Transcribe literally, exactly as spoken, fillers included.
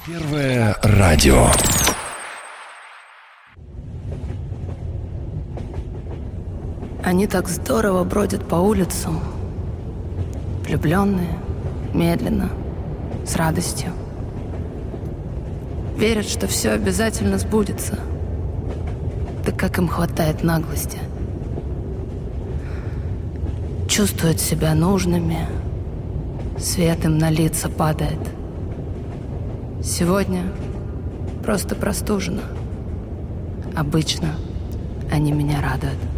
Первое радио. Они так здорово бродят по улицам, влюбленные, медленно, с радостью. Верят, что все обязательно сбудется. Да как им хватает наглости. Чувствуют себя нужными, свет им на лица падает. Сегодня просто простужена. Обычно они меня радуют.